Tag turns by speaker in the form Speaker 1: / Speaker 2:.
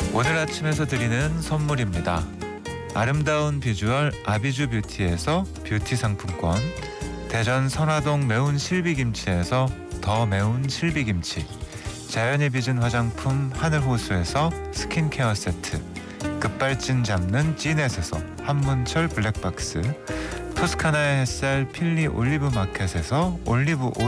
Speaker 1: 오늘 아침에서 드리는 선물입니다. 아름다운 비주얼 아비주 뷰티에서 뷰티 상품권, 대전 선화동 매운 실비김치에서 더 매운 실비김치, 자연이 빚은 화장품 하늘호수에서 스킨케어 세트, 급발진 잡는 찌넷에서 한문철 블랙박스, 토스카나의 햇살 필리 올리브 마켓에서 올리브 오일